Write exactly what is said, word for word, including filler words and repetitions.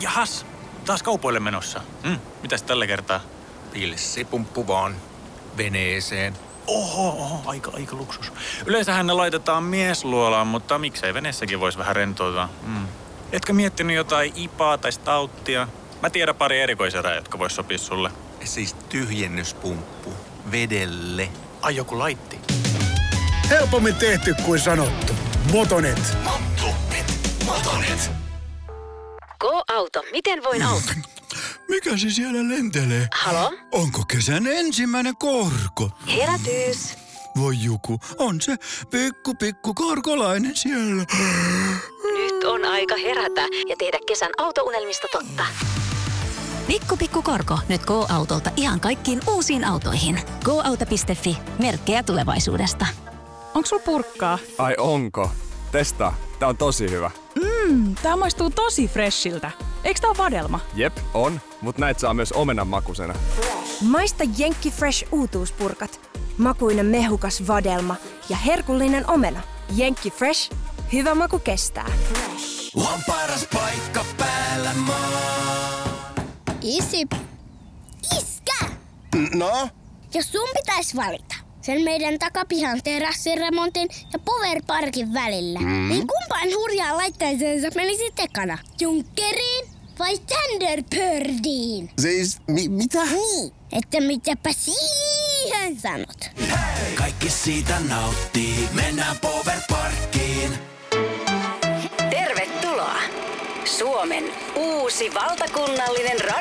Jahas, taas kaupoille menossa. Mm, mitäs tällä kertaa? Pilssipumppu vaan veneeseen. Oho, oho, aika, aika luksus. Yleensähän ne laitetaan miesluolaan, mutta miksei veneessäkin voisi vähän rentoutua. Mm. Etkö miettinyt jotain ipaa tai stauttia? Mä tiedän pari erikoiserää, jotka vois sopia sulle. Siis tyhjennyspumppu vedelle. Ai joku laitti. Helpommin tehty kuin sanottu. Motonet. Motonet. Motonet. Go-auto. Miten voin auttaa? Mikä se siellä lentelee? Halo? Onko kesän ensimmäinen korko? Herätys. Voi Juku, on se pikku pikku korkolainen siellä. Nyt on aika herätä ja tehdä kesän autounelmista totta. Pikku pikku korko. Nyt Go-autolta ihan kaikkiin uusiin autoihin. go auto piste fi. Merkkejä tulevaisuudesta. Onks sulla purkkaa? Ai onko? Testaa. Tää on tosi hyvä. Mmm, tää maistuu tosi freshiltä. Eiks tää oo vadelma? Jep, on. Mut näitä saa myös omenan makusena. Maista Jenkki Fresh uutuuspurkat. Makuinen mehukas vadelma ja herkullinen omena. Jenkki Fresh. Hyvä maku kestää. On paras paikka päällä maan. Isi. Iskä! No? Jos sun pitäis valita sen meidän takapihan terassiremontin ja Powerparkin välillä, mm. niin kumpaan hurjaan laitteeseen sä menisit ekana? Junkkeriin vai Thunderbirdiin? Siis, mi- mitä? Niin, että mitäpä siihen sanot. Hei! Kaikki siitä nauttii, mennään Powerparkkiin. Tervetuloa! Suomen uusi valtakunnallinen radio.